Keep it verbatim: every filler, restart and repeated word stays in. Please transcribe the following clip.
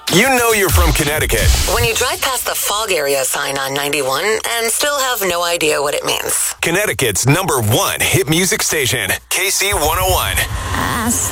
You know you're from Connecticut. When you drive past the fog area sign on ninety-one and still have no idea what it means. Connecticut's number one hit music station, K C one oh one.